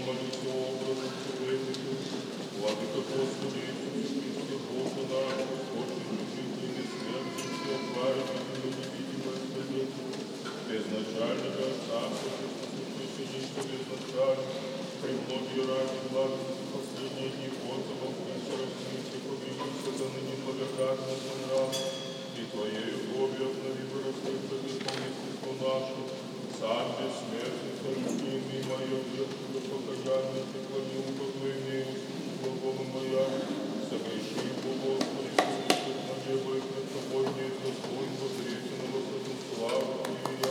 молитву образу человеку, Владыка Господи Иисусе Христе, Бога наш, Господи, жизни и смерти, все отварите, невидимое свидетельство, безначального Царства, Христосущего, безначального, премногие ради благости, последние дни Господа, Христа, раскрытия, победиться, да ныне благодатно нрав, и Твоей любовью обнови вырастет, да исполнительство наше, сам бессмертный, сородимый мое, верху, покаянный, преклонил по Твоей милости, глаголу моя, согреши его, Господи, Христос, на небо и пред Тобой нет достоин возреченного саду славы Твоя.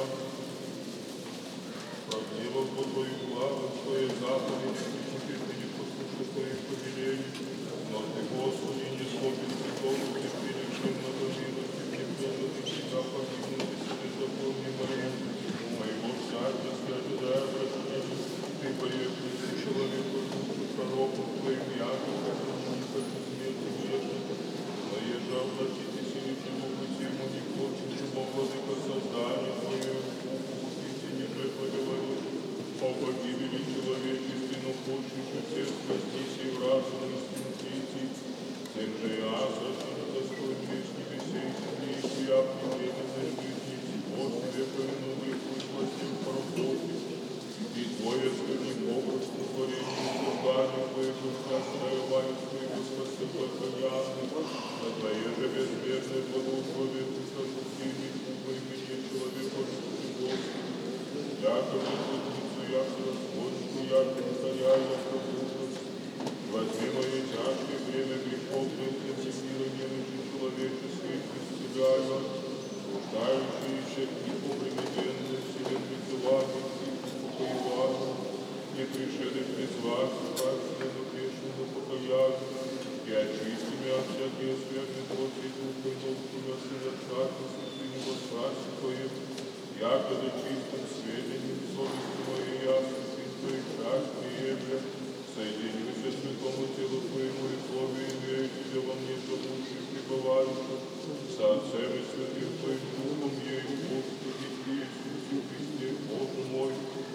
Правдиво по Твою главу, Твоей заповеди, теперь Ты не послушай Твоих повелений, но Ты, Господи, не слобен Святого, Ты перешли на милости, вкипленных и всегда погибнуть, и себе запомни моего всякости, ожидая прощения, Ты поехали человеку, душу пророку Твоим якобы, не хочу смерти грешника, но еже обратитесь и ничего быть ему не хочет, чего владыка создания Твое, ниже поговорил о погибели человечестве, но хочешь и всех спастись и в разум истину прийти. Тем же и аз, что недостоин вечной весей земли, и я временной жизни всего себе повину греху и властью пороботе. И Твое скверни образ творения и создания Твоего, остаивая свои беспасы покаянных, на Твое же безмерное благословие Ты сожжение во имени человека, Господи. Яко Господницу, яко Господнику, яко царя, яко Бога. Возьми мое тяжкое время грехов, для мира немощи человеческой, исцеляя, нуждающиеся и повременно себе призывания, и упокоевания, не пришедших призвать, каждому грешному покаянию, и очисти меня от всякие связи плоти и духа, и нового совершать, и святынего царства Твоего, якобы чистым сведением совести моей ясности, Твоих части и евре, соединюся святому телу Твоему и крови, имею Тебя во мне, живущий, пребывающий, со Отцем и Святым Твоим Духом, ею, Господи Иисусе Христе, Боже мой,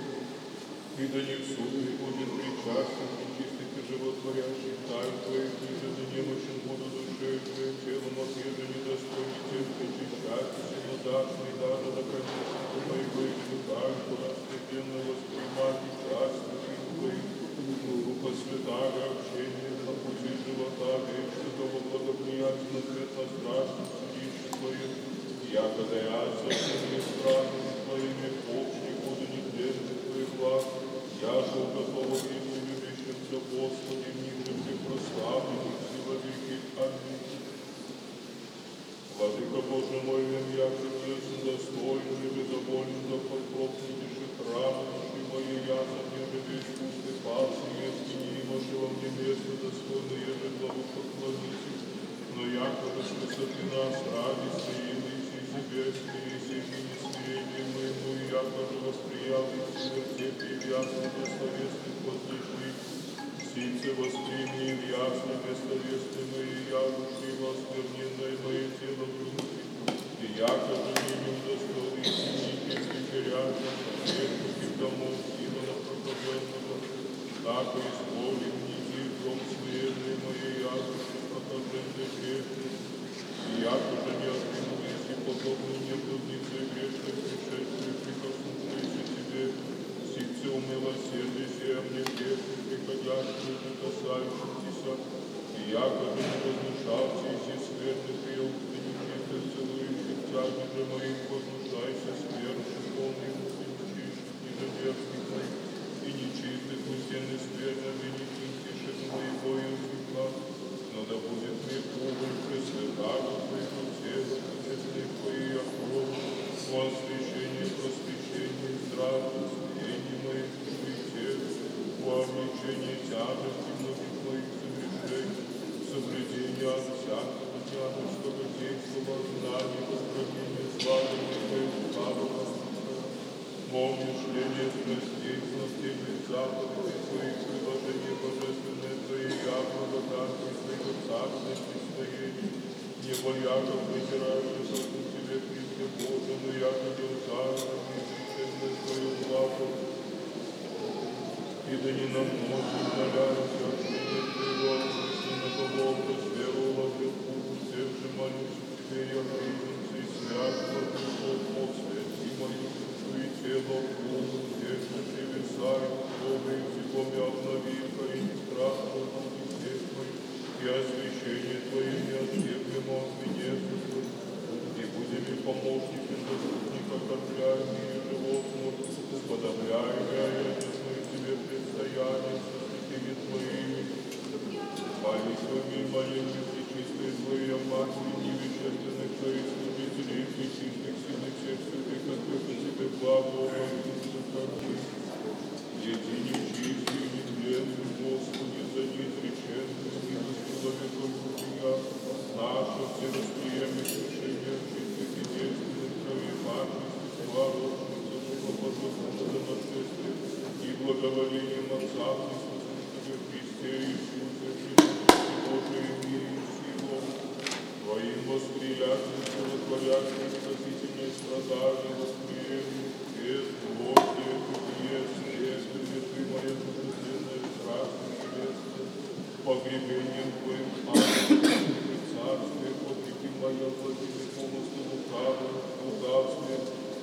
и да не в суд не будет причастен, и чистых и животворящих тайн Твоих, ниже да немощен буду душею Твоим телом, от еже недостойный Тем причащайся, но дашь мне даже до конечности моего и считаю, второстепенно воспринимать и часть Твоих, Духа Святаго, общение, на пути живота вечного, благоприятно, светло-страшно, судище Твое, якогда я со всеми странами Твоими общий буду нетленный Твоих глаз, я же готова быть любящимся Господи, ниже препрославленных и во веки. Аминь. Владыка Боже мой, я чудесен, достойный и безоволен, да подпропнитишь храмовищи мои, я за неже весь пустый пасы, если не имашь во мне место достойно, еже главу поклонитесь, но якобы с высоты нас ради смирились и себе смирись, и не смирением моему, и якобы восприял и силы цепи, и ясно бессловесных вознешли, сильцы восприми и ясно бессловесные мои, я души воскверненное мое тело внутри, и якобы менем достойный синики, причерящих, грешных домов Симона Прокопленного, так и исполним нити в дом смиренной моей, я души прокопленной грешных, и якобы не откинулись и подобные неблудницы грешных пришествия, прикоснувшиеся тебе, сильцы умилосердись и мне грешных, приходящих и касающихся, и якобы не вознушался и скверных и уктеничных, целующих тяги же моих, вознушайся сверши, полных нечистых, недодерзких моих, и нечистых, усенных скверных, и нечистейших моего языка, но да будет мне Богом пресвятаго Твоего тела, честных Твоей окровы, во освящении, просвещении, здравии, смирении моих души и тела, во обличении тяжести многих моих согрешений, соблюдение от всякого дьявольского действа, знания, возбранения, славы Твоей, славы во умышлении страстей, знательных заповедей Твоих, приложение божественное Твоей, я благодарю Твоего царственности Своей, не бояга презираешь, как у Тебе, Христе Боже, но я не узаю, и священную Твою благо, и и да не нам ночи моляемся, Твоего, если на кого веровал греху, всех же молюсь Тебе, я принялся и святого грехов, освети мою душу и тело, всех же превесаю, добрый языком я обнови, корень страх, и всех моих, и освящение Твое неотъемлемо от меня, и будем и помощники заступника, кормляемые животных, сподобляемые, Тебе предстояние со святыми Твоими. Памятью молитвы пречистой Твоей Матери, невещественных Твоих служителей, пречистых сильных всех святых, открыто Тебе благо, едине чистый, нетленный, Господи, за неизреченную милостью во веков бытия, наше все восприемлющее чистых и действенных Твоих мачеств, славных, заживоподобных до нашествия, и благоволением Отца Христа в Христе Иисусе, Христе Божие мире и силу, Твоим восприятием, восхвалящим спасительное страдание, восприемлю, без Божие, есть, следствие Ты, моя драгоценная страшная небесная, погребением Твоим ангелом, царствие, вопреки моя владимир помыслу лукавстве,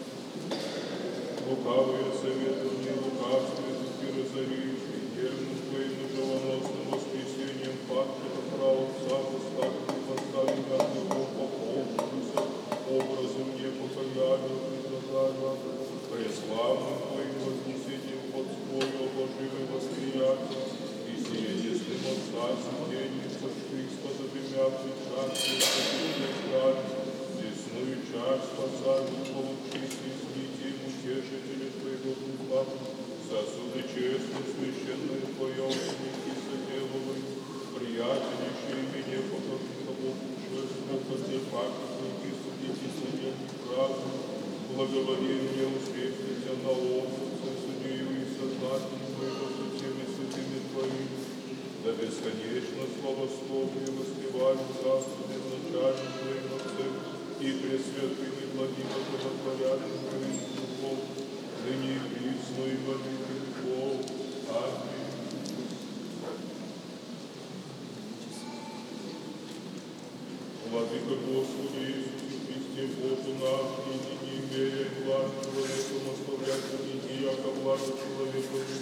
лукавые советования, лукавстве, духи разоришь, верным Твоим живоносным воскресением, падших правом Отца, поставленным оставим от Него, пополнившимся образом непокаянным предлагаемым, преславным Твоим вознесением под свой обложимый восприятие, и сиянистым Отца, святенница, сподобимятый частью, спасительной крали, десную часть спасаемых, получить и снити утешителя Твоего Духа, сосуды честные, священные Твоя ученики соделывай, приятелищие меня, покажи кого пушествия, хотя памятники, судите соединить правду, благоволение успехнется на лозунце, судею и сознательно Твоего со всеми святыми Твоими, да бесконечно славословие воспеваем царство безначальным Твоим Отцем и пресвятым и благим благотворящим Твоим Духом, ныне и присно и во веки веков. Аминь. Владыка Господи Иисусе Христе, Боже наш, ныне не имея власти человеком, оставлять не яко власть человека,